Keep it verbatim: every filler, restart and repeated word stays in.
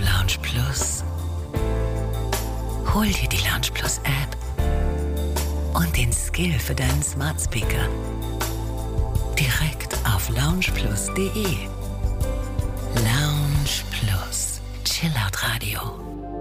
Lounge Plus. Hol dir die Lounge Plus App und den Skill für deinen Smart Speaker direkt auf loungeplus punkt de. Lounge Plus. Chillout Radio.